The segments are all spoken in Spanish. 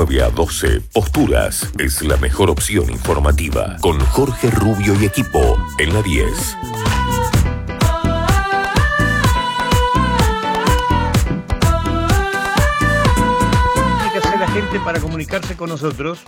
9 a 12, Posturas es la mejor opción informativa. Con Jorge Rubio y equipo en la 10. La gente para comunicarse con nosotros.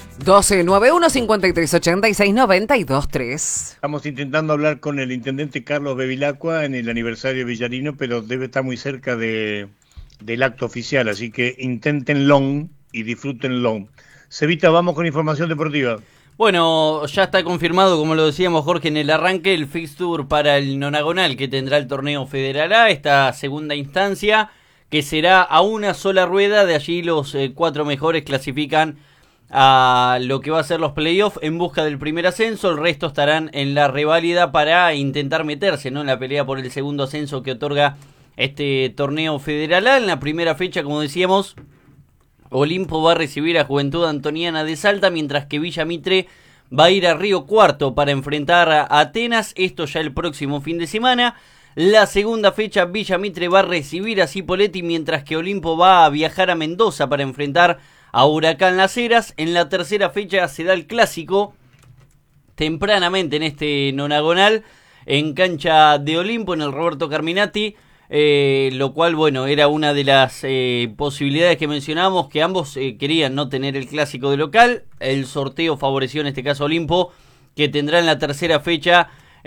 1291-5386-92-3. Estamos intentando hablar con el intendente Carlos Bevilacqua en el aniversario de Villarino, pero debe estar muy cerca del acto oficial, así que inténtenlo y disfrútenlo. Cevita, vamos con información deportiva. Bueno, ya está confirmado, como lo decíamos Jorge en el arranque, el fixture para el nonagonal que tendrá el torneo Federal A, esta segunda instancia, que será a una sola rueda. De allí los 4 mejores clasifican a lo que va a ser los playoffs en busca del primer ascenso. El resto estarán en la reválida para intentar meterse, ¿no?, en la pelea por el segundo ascenso que otorga este torneo Federal A. En la primera fecha, como decíamos, Olimpo va a recibir a Juventud Antoniana de Salta, mientras que Villa Mitre va a ir a Río Cuarto para enfrentar a Atenas. Esto ya el próximo fin de semana. La segunda fecha, Villa Mitre va a recibir a Cipolletti, mientras que Olimpo va a viajar a Mendoza para enfrentar a Huracán Las Heras. En la tercera fecha se da el clásico tempranamente en este nonagonal en cancha de Olimpo, en el Roberto Carminati, lo cual, bueno, era una de las posibilidades que mencionábamos, que ambos querían no tener el clásico de local. El sorteo favoreció en este caso a Olimpo, que tendrá en la tercera fecha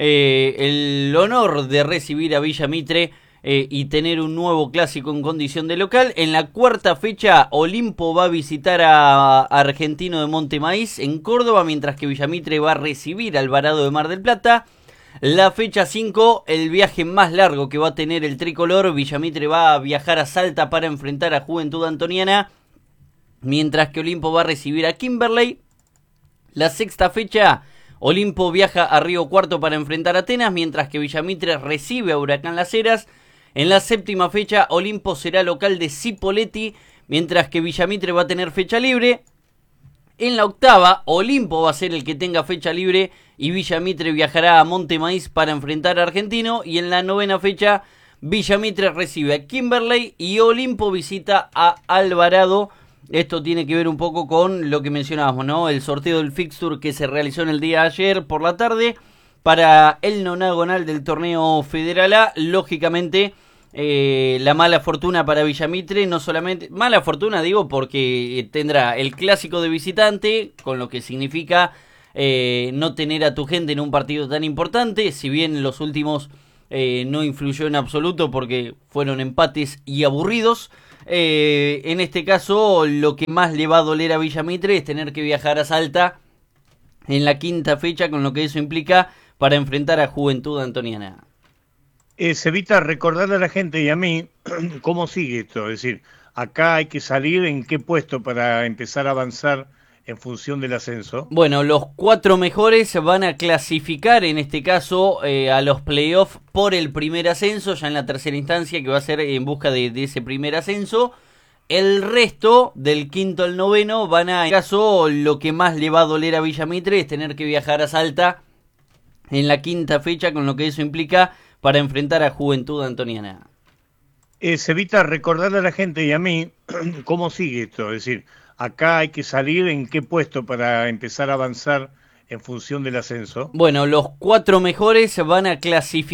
el honor de recibir a Villa Mitre y tener un nuevo clásico en condición de local. En la cuarta fecha, Olimpo va a visitar a Argentino de Montemaíz en Córdoba, mientras que Villa Mitre va a recibir a Alvarado de Mar del Plata. La fecha 5, el viaje más largo que va a tener el tricolor. Villa Mitre va a viajar a Salta para enfrentar a Juventud Antoniana, mientras que Olimpo va a recibir a Kimberley. La sexta fecha, Olimpo viaja a Río Cuarto para enfrentar a Atenas, mientras que Villa Mitre recibe a Huracán Las Heras. En la séptima fecha, Olimpo será local de Cipolletti, mientras que Villa Mitre va a tener fecha libre. En la octava, Olimpo va a ser el que tenga fecha libre y Villa Mitre viajará a Montemaíz para enfrentar a Argentino. Y en la novena fecha, Villa Mitre recibe a Kimberley y Olimpo visita a Alvarado. Esto tiene que ver un poco con lo que mencionábamos, ¿no? El sorteo del fixture que se realizó en el día de ayer por la tarde para el nonagonal del torneo Federal A. Lógicamente, la mala fortuna para Villa Mitre, no solamente mala fortuna, digo, porque tendrá el clásico de visitante, con lo que significa no tener a tu gente en un partido tan importante. Si bien los últimos no influyó en absoluto porque fueron empates y aburridos, en este caso lo que más le va a doler a Villa Mitre es tener que viajar a Salta en la quinta fecha, con lo que eso implica para enfrentar a Juventud Antoniana. Cevita, recordarle a la gente y a mí cómo sigue esto. Es decir, acá hay que salir en qué puesto para empezar a avanzar en función del ascenso. Bueno, los 4 mejores van a clasificar, en este caso, a los playoffs por el primer ascenso, ya en la tercera instancia, que va a ser en busca de ese primer ascenso. El resto, del quinto al noveno, van a, en este caso, lo que más le va a doler a Villa Mitre es tener que viajar a Salta en la quinta fecha, con lo que eso implica para enfrentar a Juventud Antoniana. Cevita, recordarle a la gente y a mí cómo sigue esto. Es decir, acá hay que salir en qué puesto para empezar a avanzar en función del ascenso. Bueno, los 4 mejores van a clasificar